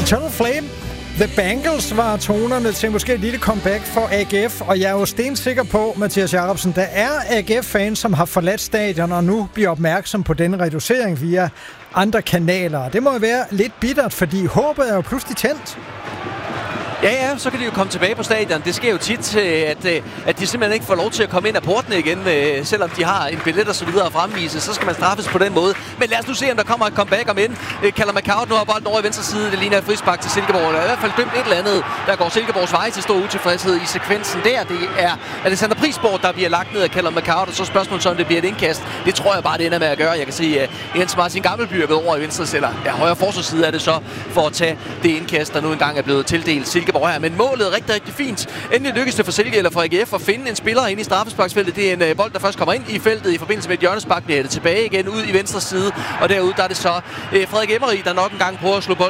Eternal Flame. The Bangles var tonerne til måske et lille comeback for AGF, og jeg er jo stensikker på, Mathias Jacobsen, der er AGF-fans, som har forladt stadion og nu bliver opmærksom på denne reducering via andre kanaler. Det må jo være lidt bittert, fordi håbet er jo pludselig tændt. Ja, så kan de jo komme tilbage på stadion. Det sker jo tit, at de simpelthen ikke får lov til at komme ind af portene igen, selvom de har en billet og så videre at fremvise. Så skal man straffes på den måde. Men lad os nu se, om der kommer et comeback om end. Callum McCourt nu har bolden over i venstre side. Det ligner et frispark til Silkeborg. Der er i hvert fald dømt et eller andet. Der går Silkeborgs vej til stor utilfredshed i sekvensen der. Det er Alexander Prisborg, der bliver lagt ned af Callum McCourt. Og så spørgsmålet om det bliver et indkast. Det tror jeg bare, det ender med at gøre. Jeg kan se Jens Martin Gammelby er over i venstre side, eller højre forsvarsside er det så, for at tage det indkast, der nu engang er blevet tildelt Silkeborg her. Men målet er rigtig, rigtig fint. Endelig lykkes det for Silke eller for AGF at finde en spiller inde i straffesparksfeltet. Det er en bold, der først kommer ind i feltet i forbindelse med et hjørnespark, bliver det tilbage igen ud i venstre side. Og derude der er det så Frederik Emery, der nok en gang prøver at slå bolden